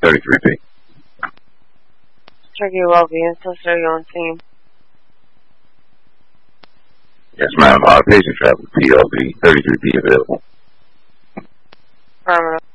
33B. Turkey well-being, sister, you on team. Yes, ma'am. Patient travel, PLB, 33B available. Affirmative.